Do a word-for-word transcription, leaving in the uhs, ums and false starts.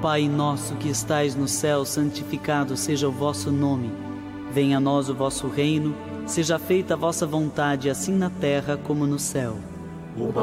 Pai nosso que estais no céu, santificado seja o vosso nome. Venha a nós o vosso reino, seja feita a vossa vontade, assim na terra como no céu. O